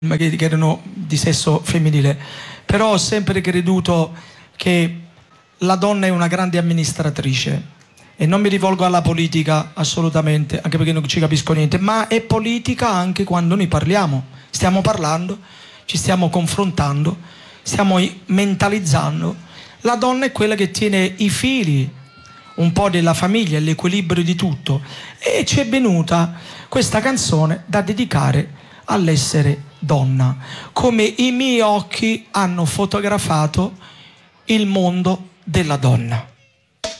che erano di sesso femminile, però ho sempre creduto che la donna è una grande amministratrice e non mi rivolgo alla politica assolutamente, anche perché non ci capisco niente, ma è politica anche quando noi parliamo, stiamo parlando, ci stiamo confrontando, stiamo mentalizzando. La donna è quella che tiene i fili un po' della famiglia, l'equilibrio di tutto, e ci è venuta questa canzone da dedicare all'essere donna, come i miei occhi hanno fotografato il mondo della donna.